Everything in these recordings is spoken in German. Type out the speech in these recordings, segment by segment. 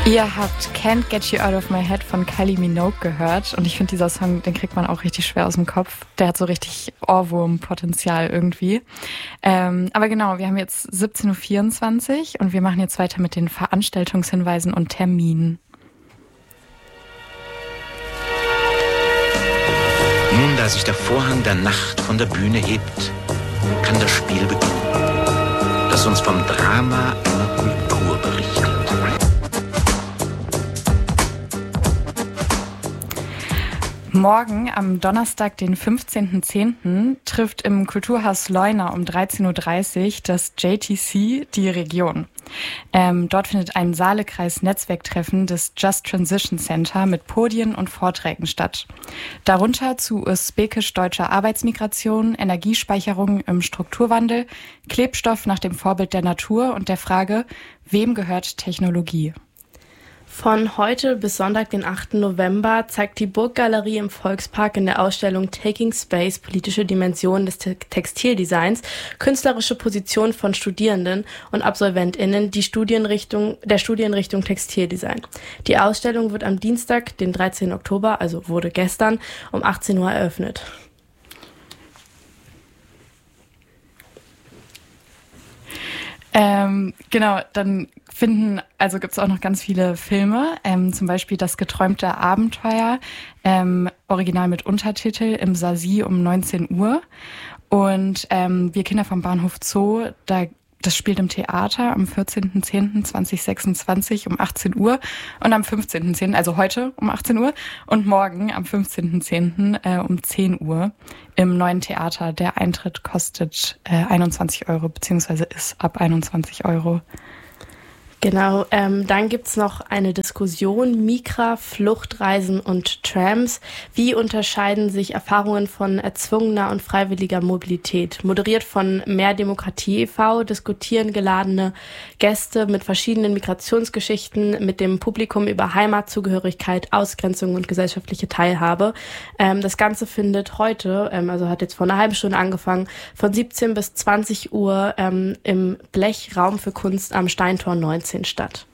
Ihr habt Can't Get You Out of My Head von Kylie Minogue gehört und ich finde, dieser Song, den kriegt man auch richtig schwer aus dem Kopf. Der hat so richtig Ohrwurm-Potenzial irgendwie. Aber genau, wir haben jetzt 17.24 Uhr und wir machen jetzt weiter mit den Veranstaltungshinweisen und Terminen. Nun, da sich der Vorhang der Nacht von der Bühne hebt, kann das Spiel beginnen, das uns vom Drama einer Kultur berichtet. Morgen, am Donnerstag, den 15.10., trifft im Kulturhaus Leuna um 13.30 Uhr das JTC die Region. Dort findet ein Saalekreis-Netzwerktreffen des Just Transition Center mit Podien und Vorträgen statt. Darunter zu usbekisch-deutscher Arbeitsmigration, Energiespeicherung im Strukturwandel, Klebstoff nach dem Vorbild der Natur und der Frage, wem gehört Technologie? Von heute bis Sonntag, den 8. November, zeigt die Burggalerie im Volkspark in der Ausstellung Taking Space politische Dimensionen des Textildesigns künstlerische Positionen von Studierenden und AbsolventInnen der Studienrichtung Textildesign. Die Ausstellung wird am Dienstag, den 13. Oktober, also wurde gestern, um 18 Uhr eröffnet. Genau, dann gibt's auch noch ganz viele Filme, zum Beispiel Das geträumte Abenteuer, original mit Untertitel im Sasi um 19 Uhr. Und Wir Kinder vom Bahnhof Zoo, das spielt im Theater am 14.10.2026 um 18 Uhr und am 15.10., also heute um 18 Uhr und morgen am 15.10. Um 10 Uhr im neuen Theater. Der Eintritt kostet 21 Euro, beziehungsweise ist ab 21 Euro. Genau, dann gibt's noch eine Diskussion, Migra, Fluchtreisen und Trams. Wie unterscheiden sich Erfahrungen von erzwungener und freiwilliger Mobilität? Moderiert von Mehr Demokratie e.V. diskutieren geladene Gäste mit verschiedenen Migrationsgeschichten mit dem Publikum über Heimatzugehörigkeit, Ausgrenzung und gesellschaftliche Teilhabe. Das Ganze findet heute, also hat jetzt vor einer halben Stunde angefangen, von 17 bis 20 Uhr im Blech Raum für Kunst am Steintor 19 statt.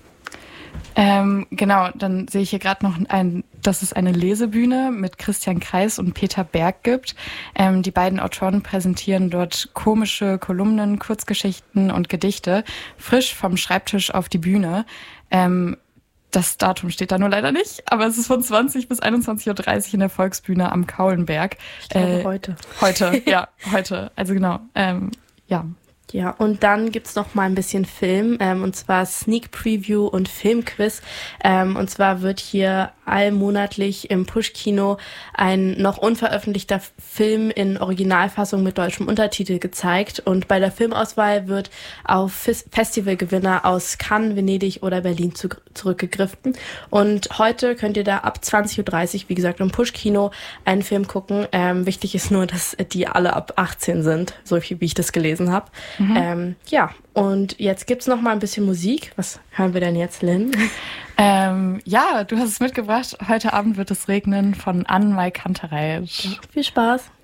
Genau, dann sehe ich hier gerade noch dass es eine Lesebühne mit Christian Kreis und Peter Berg gibt. Die beiden Autoren präsentieren dort komische Kolumnen, Kurzgeschichten und Gedichte, frisch vom Schreibtisch auf die Bühne. Das Datum steht da nur leider nicht, aber es ist von 20 bis 21.30 Uhr in der Volksbühne am Kaulenberg. Ich glaube heute. Heute. Also genau, ja. Ja, und dann gibt's noch mal ein bisschen Film, und zwar Sneak Preview und Filmquiz. Und zwar wird hier allmonatlich im Push-Kino ein noch unveröffentlichter Film in Originalfassung mit deutschem Untertitel gezeigt. Und bei der Filmauswahl wird auf Festivalgewinner aus Cannes, Venedig oder Berlin zurückgegriffen. Und heute könnt ihr da ab 20.30 Uhr, wie gesagt, im Push-Kino einen Film gucken. Wichtig ist nur, dass die alle ab 18 sind, so viel wie ich das gelesen habe. Ja, und jetzt gibt's noch mal ein bisschen Musik. Was hören wir denn jetzt, Lynn? Ja, du hast es mitgebracht. Heute Abend wird es regnen von Anne Mai Kantereit. Ja, viel Spaß.